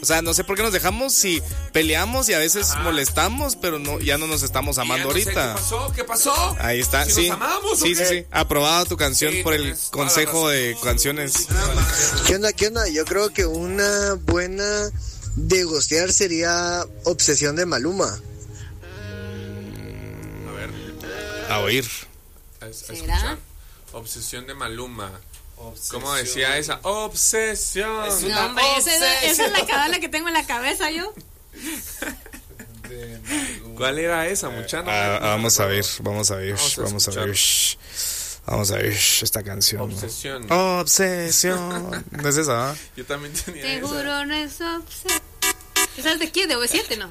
O sea, no sé por qué nos dejamos si peleamos y a veces molestamos, pero no, ya no nos estamos amando ahorita. ¿Qué pasó? Ahí está, ¿Si sí. nos amamos, sí, o qué? sí. Aprobado tu canción Sí, por el tienes toda la consejo razón. de canciones. ¿Qué onda? Yo creo que una buena de gostear sería Obsesión de Maluma. A ver, A oír. a ¿Será? escuchar. Obsesión de Maluma. ¿Cómo decía esa? Obsesión. No, hombre, esa es la cabala que tengo en la cabeza yo. ¿Cuál era esa, muchacho? Vamos a ver. Vamos a escuchar. Vamos a ver esta canción. Obsesión. Obsesión. ¿No es esa? Yo también tenía Te esa. juro, no es obsesión. ¿Esa es de quién? ¿De OV7, no?